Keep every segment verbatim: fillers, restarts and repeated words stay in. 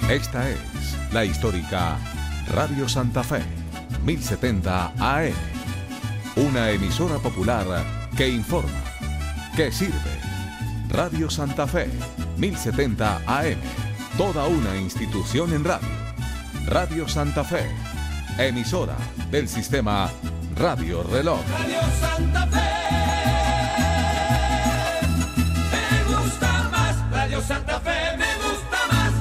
Esta es la histórica Radio Santa Fe, mil setenta A M. Una emisora popular que informa, que sirve. Radio Santa Fe, mil setenta A M. Toda una institución en radio. Radio Santa Fe, emisora del sistema Radio Reloj. Radio Santa Fe. Me gusta más. Radio Santa Fe me gusta más.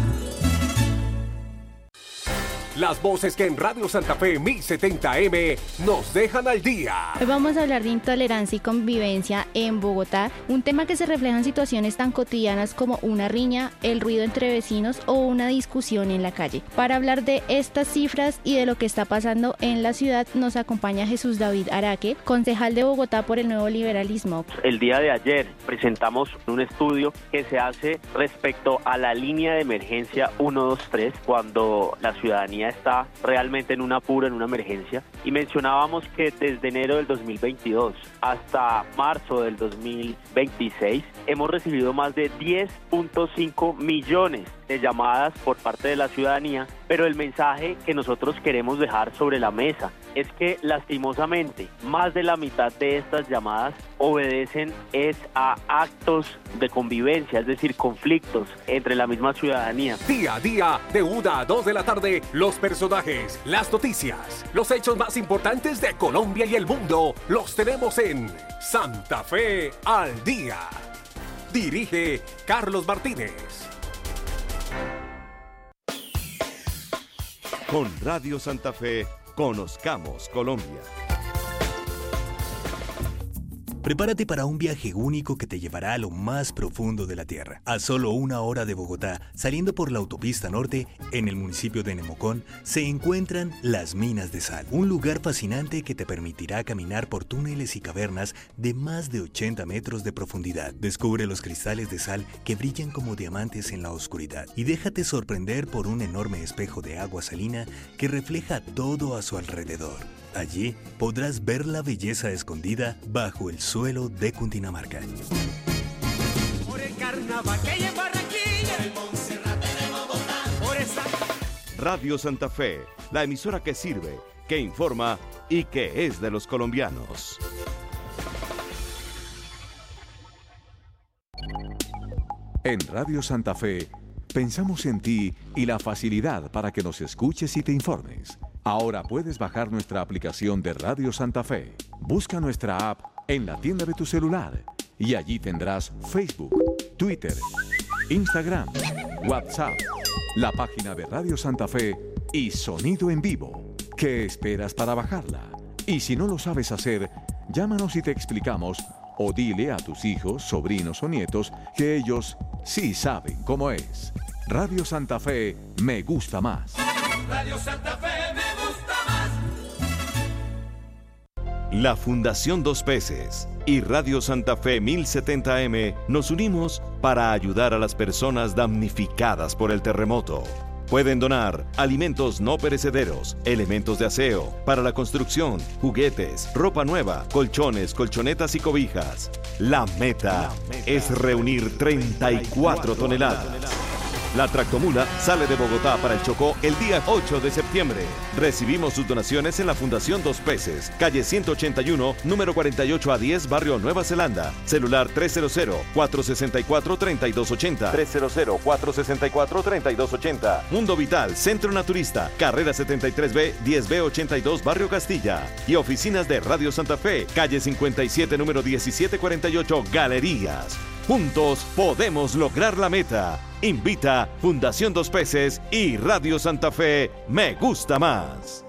Las voces que en Radio Santa Fe mil setenta A M nos dejan al día. Hoy vamos a hablar de intolerancia y convivencia en Bogotá, un tema que se refleja en situaciones tan cotidianas como una riña, el ruido entre vecinos o una discusión en la calle. Para hablar de estas cifras y de lo que está pasando en la ciudad, nos acompaña Jesús David Araque, concejal de Bogotá por el Nuevo Liberalismo. El día de ayer presentamos un estudio que se hace respecto a la línea de emergencia uno dos tres cuando la ciudadanía está realmente en un apuro, en una emergencia, y mencionábamos que desde enero del dos mil veintidós hasta marzo del dos mil veintiséis hemos recibido más de diez punto cinco millones de llamadas por parte de la ciudadanía, pero el mensaje que nosotros queremos dejar sobre la mesa es que lastimosamente más de la mitad de estas llamadas obedecen es a actos de convivencia, es decir, conflictos entre la misma ciudadanía. Día a día, de una a dos de la tarde, los personajes, las noticias, los hechos más importantes de Colombia y el mundo, los tenemos en Santa Fe al Día. Dirige Carlos Martínez. Con Radio Santa Fe, conozcamos Colombia. Prepárate para un viaje único que te llevará a lo más profundo de la tierra. A solo una hora de Bogotá, saliendo por la autopista norte, en el municipio de Nemocón, se encuentran las minas de sal. Un lugar fascinante que te permitirá caminar por túneles y cavernas de más de ochenta metros de profundidad. Descubre los cristales de sal que brillan como diamantes en la oscuridad. Y déjate sorprender por un enorme espejo de agua salina que refleja todo a su alrededor. Allí podrás ver la belleza escondida bajo el suelo de Cundinamarca. Por el carnaval que hay en Barranquilla, el Monserrate de Bogotá, por esa... Radio Santa Fe, la emisora que sirve, que informa y que es de los colombianos. En Radio Santa Fe, pensamos en ti y la facilidad para que nos escuches y te informes. Ahora puedes bajar nuestra aplicación de Radio Santa Fe. Busca nuestra app en la tienda de tu celular y allí tendrás Facebook, Twitter, Instagram, WhatsApp, la página de Radio Santa Fe y sonido en vivo. ¿Qué esperas para bajarla? Y si no lo sabes hacer, llámanos y te explicamos o dile a tus hijos, sobrinos o nietos que ellos sí saben cómo es. Radio Santa Fe me gusta más. Radio Santa Fe me gusta más. La Fundación Dos Peces y Radio Santa Fe mil setenta A M nos unimos para ayudar a las personas damnificadas por el terremoto. Pueden donar alimentos no perecederos, elementos de aseo, para la construcción, juguetes, ropa nueva, colchones, colchonetas y cobijas. La meta, La meta es reunir treinta y cuatro toneladas. La tractomula sale de Bogotá para el Chocó el día ocho de septiembre. Recibimos sus donaciones en la Fundación Dos Peces, calle ciento ochenta y uno, número cuarenta y ocho a diez, barrio Nueva Zelanda. Celular tres cero cero, cuatro seis cuatro, tres dos ocho cero. tres cero cero, cuatro seis cuatro, tres dos ocho cero. Mundo Vital, Centro Naturista, carrera setenta y tres B, diez B ochenta y dos, barrio Castilla. Y oficinas de Radio Santa Fe, calle cincuenta y siete, número diecisiete cuarenta y ocho, Galerías. Juntos podemos lograr la meta. Invita Fundación Dos Peces y Radio Santa Fe me gusta más.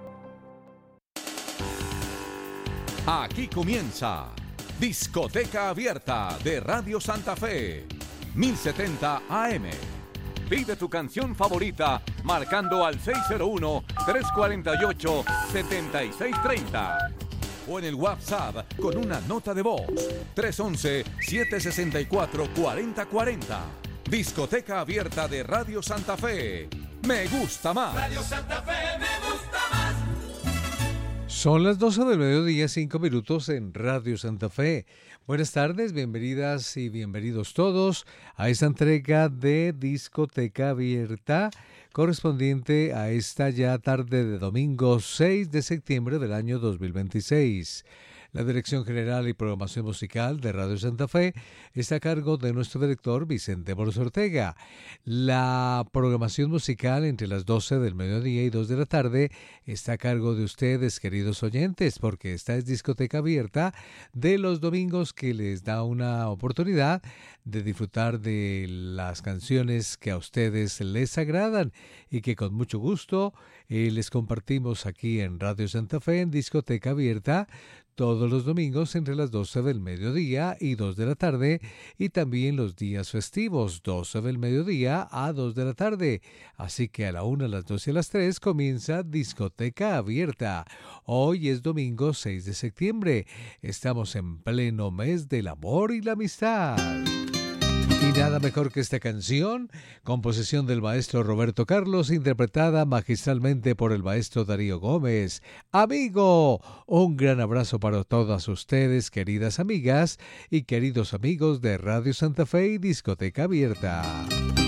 Aquí comienza Discoteca Abierta de Radio Santa Fe, mil setenta A M. Pide tu canción favorita marcando al seis cero uno, tres cuatro ocho, siete seis tres cero. O en el WhatsApp con una nota de voz tres once, siete sesenta y cuatro, cuarenta cuarenta. Discoteca Abierta de Radio Santa Fe. Me gusta más. Radio Santa Fe me gusta más. Son las doce del mediodía, cinco minutos en Radio Santa Fe. Buenas tardes, bienvenidas y bienvenidos todos a esta entrega de Discoteca Abierta, correspondiente a esta ya tarde de domingo seis de septiembre del año dos mil veintiséis. La Dirección General y Programación Musical de Radio Santa Fe está a cargo de nuestro director Vicente Moros Ortega. La programación musical entre las doce del mediodía y dos de la tarde está a cargo de ustedes, queridos oyentes, porque esta es Discoteca Abierta de los domingos, que les da una oportunidad de disfrutar de las canciones que a ustedes les agradan y que con mucho gusto eh, les compartimos aquí en Radio Santa Fe en Discoteca Abierta todos los domingos entre las doce del mediodía y dos de la tarde, y también los días festivos, doce del mediodía a dos de la tarde. Así que a la una, a las dos y a las tres comienza Discoteca Abierta. Hoy es domingo seis de septiembre. Estamos en pleno mes del amor y la amistad. Y nada mejor que esta canción, composición del maestro Roberto Carlos, interpretada magistralmente por el maestro Darío Gómez. Amigo, un gran abrazo para todas ustedes, queridas amigas y queridos amigos de Radio Santa Fe y Discoteca Abierta.